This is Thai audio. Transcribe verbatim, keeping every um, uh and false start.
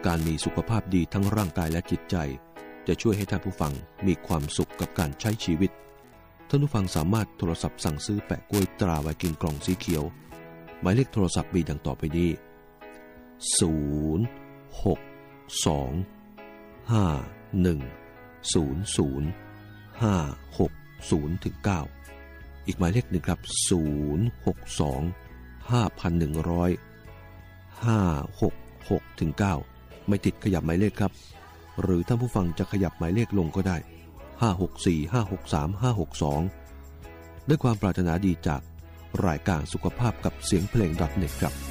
การมีสุขภาพดีทั้งร่างกายและจิตใจจะช่วยให้ท่านผู้ฟังมีความสุขกับการใช้ชีวิตท่านผู้ฟังสามารถโทรศัพท์สั่งซื้อแปะกล้วยตราไวกิ้งกล่องสีเขียวหมายเลขโทรศัพท์มีดังต่อไปนี้ศูนย์ หก สอง ห้า หนึ่ง ศูนย์ ศูนย์ ห้า หก ศูนย์ ถึง เก้าอีกหมายเลขหนึ่งครับศูนย์ หก สอง ห้า หนึ่ง ศูนย์ ห้า หก หก ถึง เก้าไม่ติดขยับหมายเลขครับหรือท่านผู้ฟังจะขยับหมายเลขลงก็ได้ห้า หก สี่ ห้า หก สาม ห้า หก สองด้วยความปรารถนาดีจากรายการสุขภาพกับเสียงเพลง .เน็ต ครับ